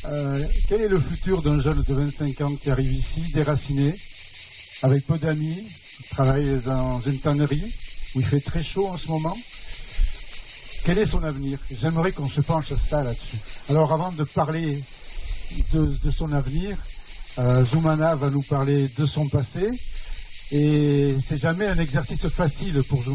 Quel est le futur d'un jeune de 25 ans qui arrive ici, déraciné, avec peu d'amis, qui travaille dans une tannerie où il fait très chaud en ce moment? Quel est son avenir? J'aimerais qu'on se penche à ça là-dessus. Alors avant de parler de son avenir, Zoumana va nous parler de son passé. Et c'est jamais un exercice facile pour Zoumana.